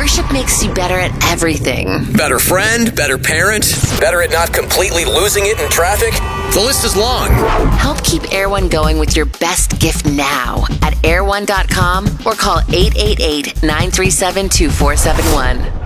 Worship makes you better at everything. Better friend, better parent, better at not completely losing it in traffic. The list is long. Help keep Air One going with your best gift now at airone.com or call 888-937-2471.